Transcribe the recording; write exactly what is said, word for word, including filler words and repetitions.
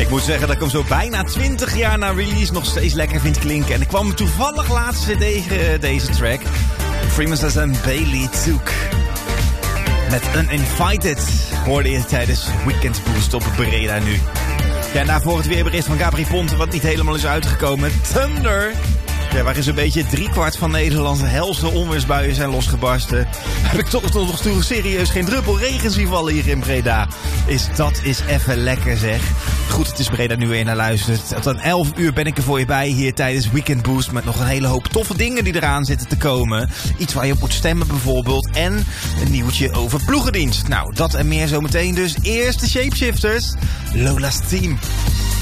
Ik moet zeggen dat ik hem zo bijna twintig jaar na release nog steeds lekker vind klinken. En ik kwam toevallig laatst tegen deze track. Freeman en Bailey Took. Met Uninvited hoorde je tijdens Weekend Boost op Breda nu. Ja, en daarvoor het weerbericht van Gabri Ponte, wat niet helemaal is uitgekomen. Thunder. Ja, waar is een beetje driekwart van Nederland helse onweersbuien zijn losgebarsten. Heb ik toch nog toe serieus geen druppel regen zien vallen hier in Breda. Is dat is even lekker zeg. Goed, het is Breda nu weer naar luistert. Tot aan elf uur ben ik er voor je bij hier tijdens Weekend Boost. Met nog een hele hoop toffe dingen die eraan zitten te komen. Iets waar je op moet stemmen bijvoorbeeld. En een nieuwtje over ploegendienst. Nou, dat en meer zometeen dus. Eerst de Shapeshifters. Lola's Team.